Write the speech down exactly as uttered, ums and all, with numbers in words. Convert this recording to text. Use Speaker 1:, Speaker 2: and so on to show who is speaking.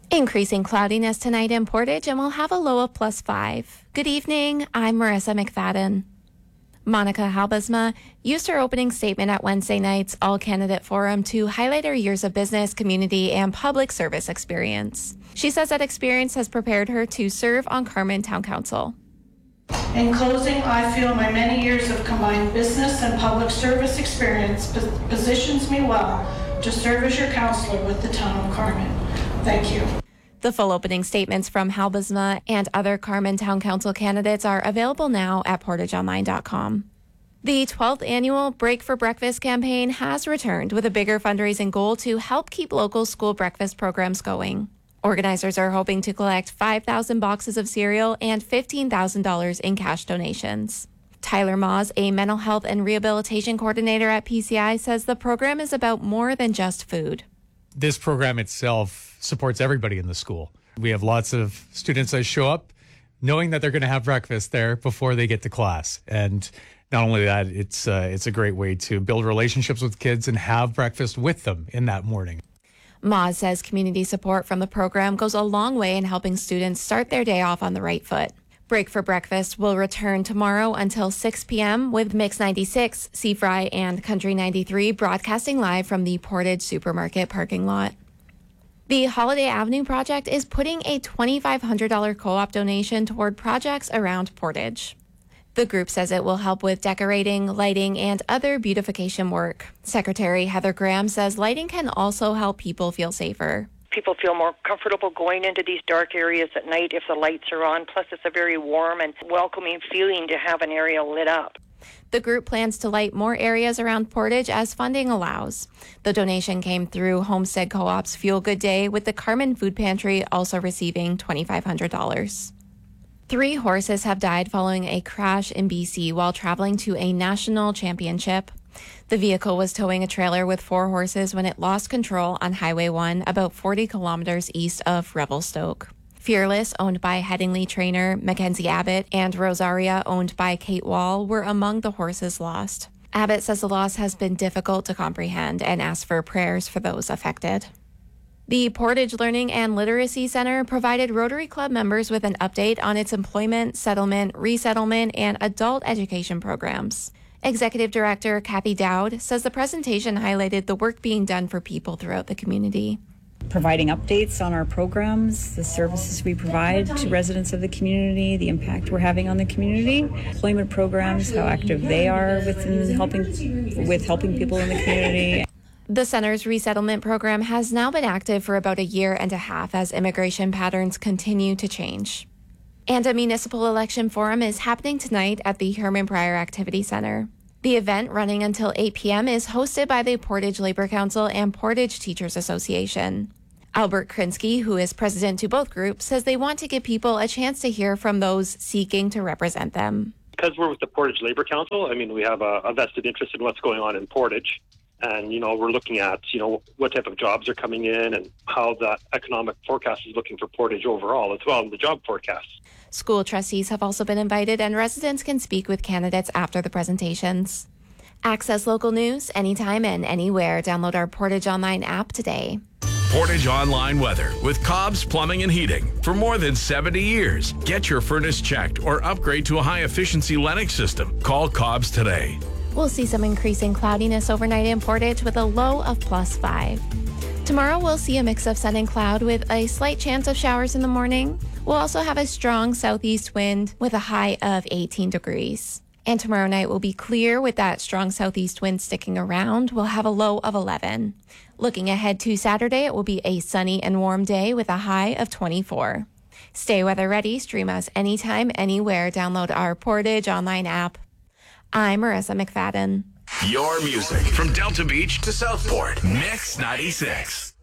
Speaker 1: Increasing cloudiness tonight in Portage, and we'll have a low of plus five. Good evening, I'm Marissa McFadden. Monica Halbesma used her opening statement at Wednesday night's All-Candidate Forum to highlight her years of business, community, and public service experience. She says that experience has prepared her to serve on Carman Town Council.
Speaker 2: In closing, I feel my many years of combined business and public service experience positions me well to serve as your councillor with the town of Carman. Thank you.
Speaker 1: The full opening statements from Halbesma and other Carman Town Council candidates are available now at portage online dot com. The twelfth annual Break for Breakfast campaign has returned with a bigger fundraising goal to help keep local school breakfast programs going. Organizers are hoping to collect five thousand boxes of cereal and fifteen thousand dollars in cash donations. Tyler Maws, a mental health and rehabilitation coordinator at P C I, says the program is about more than just food.
Speaker 3: This program itself supports everybody in the school. We have lots of students that show up knowing that they're going to have breakfast there before they get to class. And not only that, it's uh, it's a great way to build relationships with kids and have breakfast with them in that morning.
Speaker 1: Maws says community support from the program goes a long way in helping students start their day off on the right foot. Break for Breakfast will return tomorrow until six p.m. with Mix ninety-six, C-Fry, and Country ninety-three broadcasting live from the Portage Supermarket parking lot. The Holiday Avenue project is putting a twenty-five hundred dollars co-op donation toward projects around Portage. The group says it will help with decorating, lighting, and other beautification work. Secretary Heather Graham says lighting can also help people feel safer.
Speaker 4: People feel more comfortable going into these dark areas at night if the lights are on. Plus, it's a very warm and welcoming feeling to have an area lit up.
Speaker 1: The group plans to light more areas around Portage as funding allows. The donation came through Homestead Co-op's Fuel Good Day, with the Carman Food Pantry also receiving twenty-five hundred dollars. Three horses have died following a crash in B C while traveling to a national championship. The vehicle was towing a trailer with four horses when it lost control on Highway one, about forty kilometers east of Revelstoke. Fearless, owned by Headingley trainer Mackenzie Abbott, and Rosaria, owned by Kate Wall, were among the horses lost. Abbott says the loss has been difficult to comprehend and asked for prayers for those affected. The Portage Learning and Literacy Center provided Rotary Club members with an update on its employment, settlement, resettlement, and adult education programs. Executive Director Kathy Dowd says the presentation highlighted the work being done for people throughout the community.
Speaker 5: Providing updates on our programs, the services we provide to residents of the community, the impact we're having on the community, employment programs, how active they are within helping with helping people in the community.
Speaker 1: The center's resettlement program has now been active for about a year and a half as immigration patterns continue to change. And a municipal election forum is happening tonight at the Herman Pryor Activity Center. The event, running until eight p.m., is hosted by the Portage Labor Council and Portage Teachers Association. Albert Krinsky, who is president to both groups, says they want to give people a chance to hear from those seeking to represent them.
Speaker 6: Because we're with the Portage Labor Council, I mean, we have a, a vested interest in what's going on in Portage. And, you know, we're looking at, you know, what type of jobs are coming in and how the economic forecast is looking for Portage overall as well, and the job forecast.
Speaker 1: School trustees have also been invited, and residents can speak with candidates after the presentations. Access local news anytime and anywhere. Download our Portage Online app today.
Speaker 7: Portage Online weather with Cobb's Plumbing and Heating. For more than seventy years, get your furnace checked or upgrade to a high-efficiency Lennox system. Call Cobb's today.
Speaker 1: We'll see some increasing cloudiness overnight in Portage with a low of plus five. Tomorrow we'll see a mix of sun and cloud with a slight chance of showers in the morning. We'll also have a strong southeast wind with a high of eighteen degrees. And tomorrow night will be clear with that strong southeast wind sticking around. We'll have a low of eleven. Looking ahead to Saturday, it will be a sunny and warm day with a high of twenty-four. Stay weather ready. Stream us anytime, anywhere. Download our Portage Online app. I'm Marissa McFadden.
Speaker 7: Your music from Delta Beach to Southport. Mix ninety-six.